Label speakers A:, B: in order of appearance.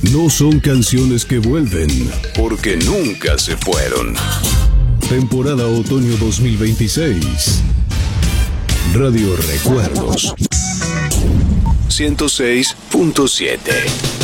A: No son canciones que vuelven, porque nunca se fueron. Temporada Otoño 2026. Radio Recuerdos. 106.7.